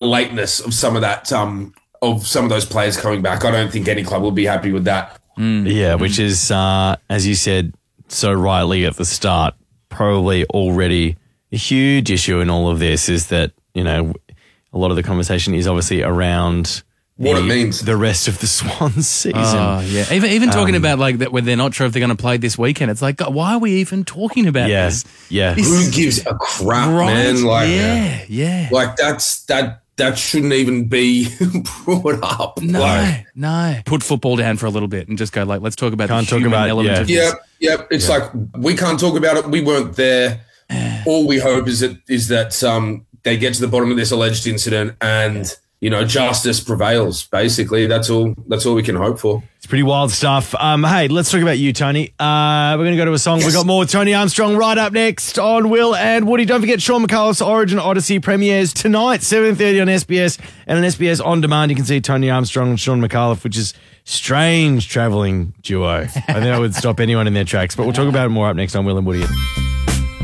lateness of some of that, of some of those players coming back. I don't think any club will be happy with that. Yeah, which is, as you said so rightly at the start, probably already a huge issue in all of this is that, you know, a lot of the conversation is obviously around what it means, the rest of the Swans season. Oh, yeah. Even talking about like that when they're not sure if they're going to play this weekend, it's like, God, why are we even talking about this? Yeah. Who gives a crap, man? Like, like that shouldn't even be brought up. No. Put football down for a little bit and just go like, let's talk about the human element of this. Yep. It's like we can't talk about it. We weren't there. All we hope is that they get to the bottom of this alleged incident and, you know, justice prevails. Basically, that's all we can hope for. It's pretty wild stuff. Hey, let's talk about you, Tony. We're going to go to a song. Yes. We've got more with Tony Armstrong right up next on Will and Woody. Don't forget Sean McAuliffe's Origin Odyssey premieres tonight, 7:30 on SBS and on SBS On Demand. You can see Tony Armstrong and Sean McAuliffe, which is strange travelling duo. I think I would stop anyone in their tracks. But we'll talk about it more up next on Will and Woody.